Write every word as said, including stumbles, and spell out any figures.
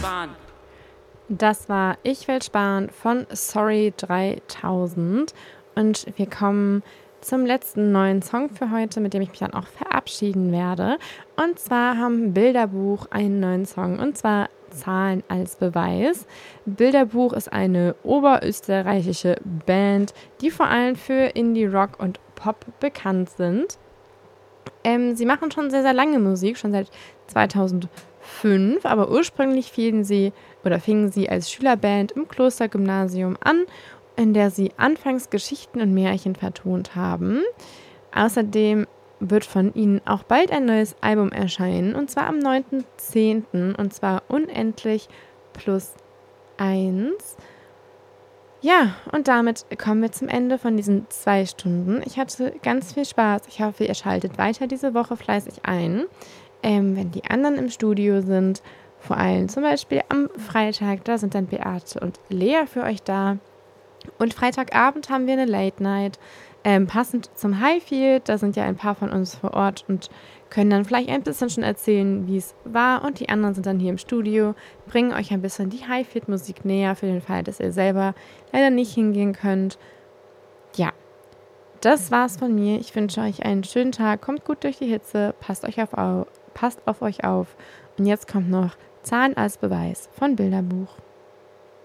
sparen. Das war Ich will sparen von Sorry dreitausend und wir kommen zum letzten neuen Song für heute, mit dem ich mich dann auch verabschieden werde. Und zwar haben Bilderbuch einen neuen Song und zwar Zahlen als Beweis. Bilderbuch ist eine oberösterreichische Band, die vor allem für Indie-Rock und Pop bekannt sind. Ähm, sie machen schon sehr, sehr lange Musik, schon seit zweitausendfünf, aber ursprünglich fingen sie oder fingen sie als Schülerband im Klostergymnasium an, in der sie anfangs Geschichten und Märchen vertont haben. Außerdem wird von ihnen auch bald ein neues Album erscheinen, und zwar am neunten zehnten und zwar Unendlich plus eins. Ja, und damit kommen wir zum Ende von diesen zwei Stunden. Ich hatte ganz viel Spaß. Ich hoffe, ihr schaltet weiter diese Woche fleißig ein, ähm, wenn die anderen im Studio sind. Vor allem zum Beispiel am Freitag, da sind dann Beate und Lea für euch da. Und Freitagabend haben wir eine Late Night, ähm, passend zum Highfield. Da sind ja ein paar von uns vor Ort und können dann vielleicht ein bisschen schon erzählen, wie es war. Und die anderen sind dann hier im Studio, bringen euch ein bisschen die Highfield-Musik näher für den Fall, dass ihr selber leider nicht hingehen könnt. Ja, das war's von mir. Ich wünsche euch einen schönen Tag. Kommt gut durch die Hitze. Passt, euch auf, passt auf euch auf. Und jetzt kommt noch Zahlen als Beweis von Bilderbuch.